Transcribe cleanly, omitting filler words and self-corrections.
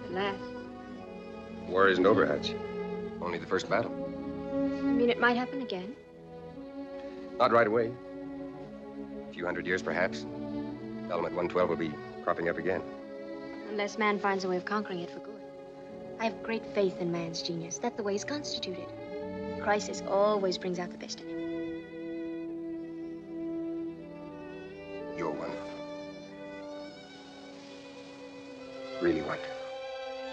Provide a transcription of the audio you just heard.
at last. War isn't over, Hatch. Only the first battle. You mean it might happen again? Not right away. A few hundred years, perhaps. Element 112 will be cropping up again. Unless man finds a way of conquering it for good. I have great faith in man's genius. That's the way he's constituted. Crisis always brings out the best in him. You're wonderful. Really wonderful.